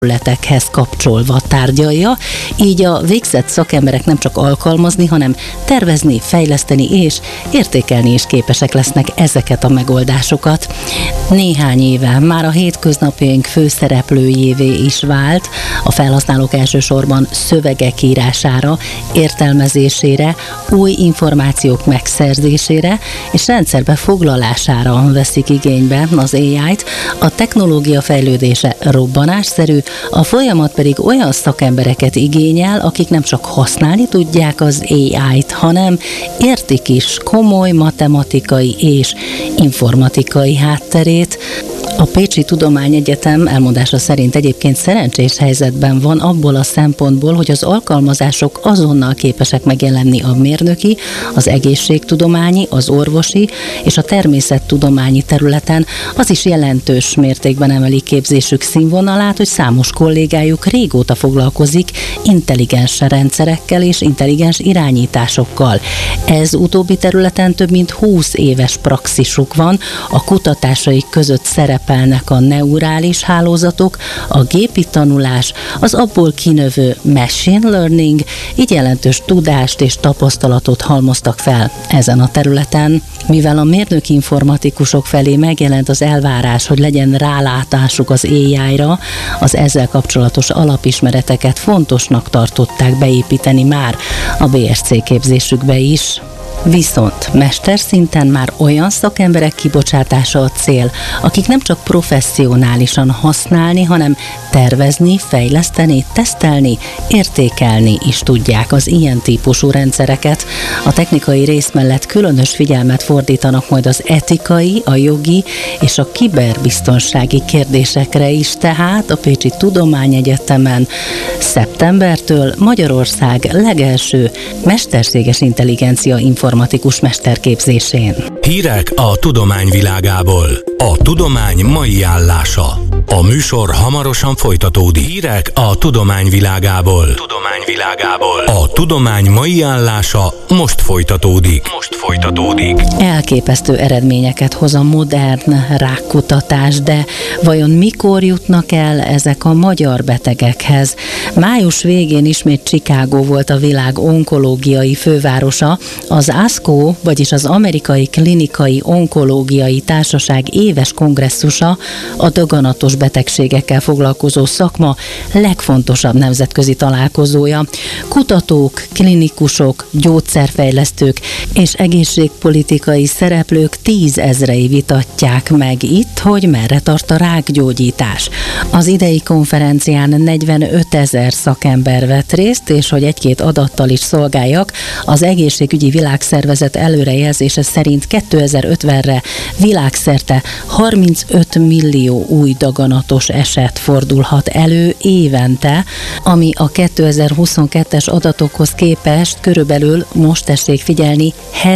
területekhez kapcsolva tárgyalja, így a végzett szakemberek nem csak alkalmazni, hanem tervezni, fejleszteni és értékelni is képesek lesznek ezeket a megoldásokat. Néhány éve már a hétköznapjaink főszereplőjévé is vált, a felhasználók elsősorban szövegek írására, értelmezésére, új információk megszerzésére és rendszerbe foglalására veszik igénybe az AI-t. A technológia fejlődése robbanásszerű, a folyamat pedig olyan szakembereket igényel, akik nem csak használni tudják az AI-t, hanem értik is komoly matematikai és informatikai hátterét. A Pécsi Tudományegyetem elmondása szerint egyébként szerencsés helyzetben van abból a szempontból, hogy az alkalmazások azonnal képesek megjelenni a mérnöki, az egészségtudományi, az orvosi és a természettudományi területen. Az is jelentős mértékben emeli képzésük színvonalát, hogy számos kollégájuk régóta foglalkozik intelligens rendszerekkel és intelligens irányításokkal. Ez utóbbi területen több mint 20 éves praxisuk van, a kutatásaik között szerepelnek a neurális hálózatok, a gépi tanulás, az abból kinövő machine learning, így jelentős tudást és tapasztalatot halmoztak fel ezen a területen. Mivel a mérnöki informatikusok felé megjelent az elvárás, hogy legyen rálátásuk az AI-ra, az ezzel kapcsolatos alapismereteket fontosnak tartották beépíteni már a BSc képzésükbe is. Viszont mesterszinten már olyan szakemberek kibocsátása a cél, akik nem csak professzionálisan használni, hanem tervezni, fejleszteni, tesztelni, értékelni is tudják az ilyen típusú rendszereket. A technikai rész mellett különös figyelmet fordítanak majd az etikai, a jogi és a kiberbiztonsági kérdésekre is, tehát a Pécsi Tudományegyetemen szeptembertől Magyarország legelső mesterséges intelligencia informatikus mesterképzésén. Hírek a tudomány világából. A tudomány mai állása. A műsor hamarosan folytatódik. Hírek a tudomány világából. A tudomány mai állása most folytatódik. Elképesztő eredményeket hoz a modern rákkutatás, de vajon mikor jutnak el ezek a magyar betegekhez? Május végén ismét Chicago volt a világ onkológiai fővárosa. Az ASCO, vagyis az Amerikai Klinikai Onkológiai Társaság éves kongresszusa, a daganatos betegségekkel foglalkozó szakma legfontosabb nemzetközi találkozója. Kutatók, klinikusok, gyógyszerfejlesztők és egészségpolitikai szereplők 10 000-ei vitatják meg itt, hogy merre tart a rákgyógyítás. Az idei konferencián 45 000 szakember vett részt, és hogy egy-két adattal is szolgáljak, az Egészségügyi Világszervezet előrejelzése szerint 2050-re világszerte 35 millió új daganatos eset fordulhat elő évente, ami a 2022-es adatokhoz képest körülbelül, most tessék figyelni,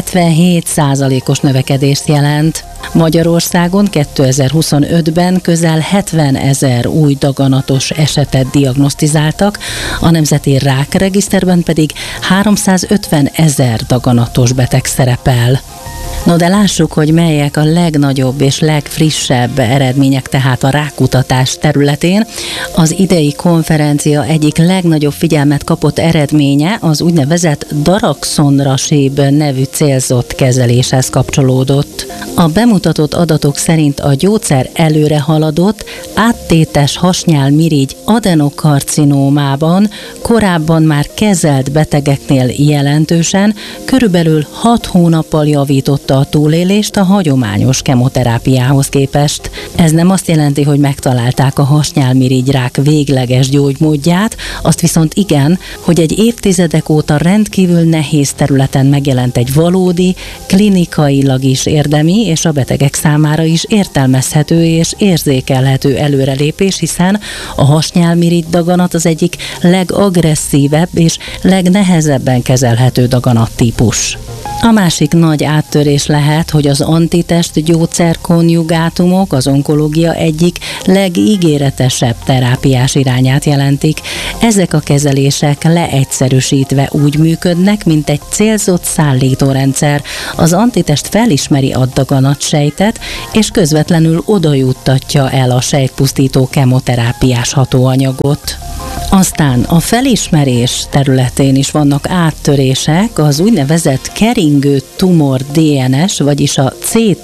77%-os növekedést jelent. Magyarországon 2025-ben közel 70 000 új daganatos esetet diagnosztizáltak, a Nemzeti Rákregiszterben pedig 350 000 daganatos beteg szerepel. No de lássuk, hogy melyek a legnagyobb és legfrissebb eredmények tehát a rákkutatás területén. Az idei konferencia egyik legnagyobb figyelmet kapott eredménye az úgynevezett daraxonrasib nevű célzott kezeléshez kapcsolódott. A bemutatott adatok szerint a gyógyszer előre haladott, áttétes hasnyálmirigy adenokarcinómában korábban már kezelt betegeknél jelentősen, körülbelül 6 hónappal javította a túlélést a hagyományos kemoterápiához képest. Ez nem azt jelenti, hogy megtalálták a hasnyálmirigyrák végleges gyógymódját, azt viszont igen, hogy egy évtizedek óta rendkívül nehéz területen megjelent egy valódi, klinikailag is érdemi és a betegek számára is értelmezhető és érzékelhető előrelépés, hiszen a hasnyálmirigy daganat az egyik legagresszívebb és legnehezebben kezelhető daganattípus. A másik nagy áttörés lehet, hogy az antitest gyógyszerkonjugátumok az onkológia egyik legígéretesebb terápiás irányát jelentik. Ezek a kezelések leegyszerűsítve úgy működnek, mint egy célzott szállítórendszer. Az antitest felismeri a daganatsejtet, és közvetlenül oda juttatja el a sejtpusztító kemoterápiás hatóanyagot. Aztán a felismerés területén is vannak áttörések, az úgynevezett keringő tumor DNS, vagyis a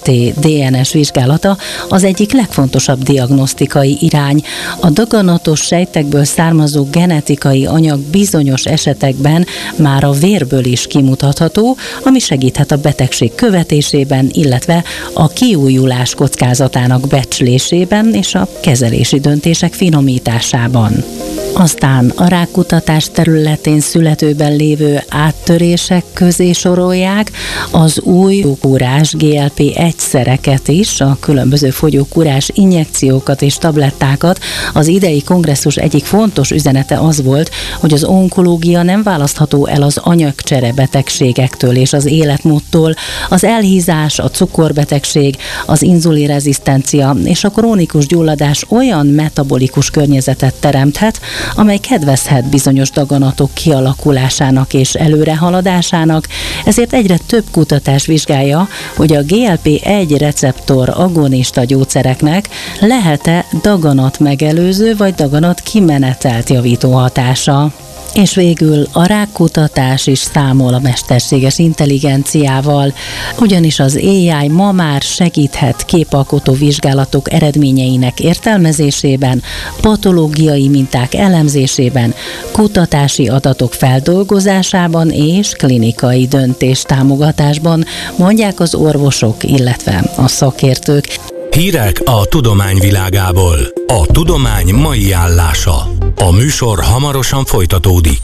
CT-DNS vizsgálata az egyik legfontosabb diagnosztikai irány. A daganatos sejtekből származó genetikai anyag bizonyos esetekben már a vérből is kimutatható, ami segíthet a betegség követésében, illetve a kiújulás kockázatának becslésében és a kezelési döntések finomításában. Aztán a rákkutatás területén születőben lévő áttörések közé sorolják az új fogyókúrás GLP-1-szereket is, a különböző fogyókúrás injekciókat és tablettákat. Az idei kongresszus egyik fontos üzenete az volt, hogy az onkológia nem választható el az anyagcsere betegségektől és az életmódtól. Az elhízás, a cukorbetegség, az inzulinrezisztencia és a krónikus gyulladás olyan metabolikus környezetet teremthet, amely kedvezhet bizonyos daganatok kialakulásának és előrehaladásának, ezért egyre több kutatás vizsgálja, hogy a GLP-1 receptor agonista gyógyszereknek lehet-e daganat megelőző vagy daganat kimenetelt javító hatása. És végül a rákkutatás is számol a mesterséges intelligenciával, ugyanis az AI ma már segíthet képalkotó vizsgálatok eredményeinek értelmezésében, patológiai minták elemzésében, kutatási adatok feldolgozásában és klinikai döntéstámogatásban, mondják az orvosok, illetve a szakértők. Hírek a tudomány világából. A tudomány mai állása. A műsor hamarosan folytatódik.